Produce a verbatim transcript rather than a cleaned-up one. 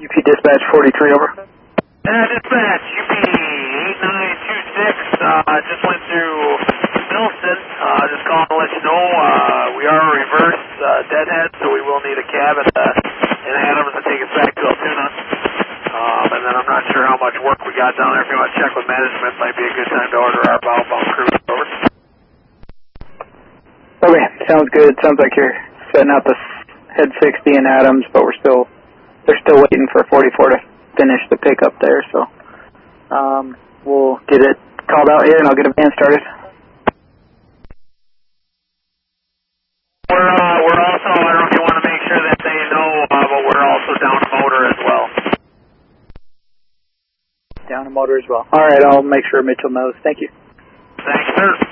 U P Dispatch forty-three, over. Uh, dispatch, U P eight nine two six, uh, just went through Milton, uh, just calling to let you know, uh, we are a reverse, uh, deadhead, so we will need a cab at, uh, in Adams to take us back to Altoona. Um, and then I'm not sure how much work we got down there. If you want to check with management, might be a good time to order our outbound crew, over. Okay, sounds good. Sounds like you're setting out the head sixty in Adams, but we're still, they're still waiting for forty-four to finish the pickup there, so um, we'll get it called out here and I'll get a van started. We're, uh, we're also, I don't know if you want to make sure that they know, uh, but we're also down a motor as well. Down a motor as well. All right, I'll make sure Mitchell knows. Thank you. Thanks, sir.